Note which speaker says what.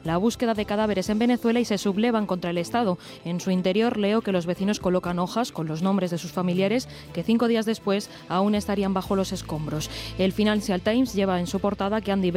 Speaker 1: la búsqueda de cadáveres en Venezuela y se sublevan contra el Estado. En su interior leo que los vecinos colocan hojas con los nombres de sus familiares que 5 días después aún estarían bajo los escombros. El Financial Times lleva en su portada que Andy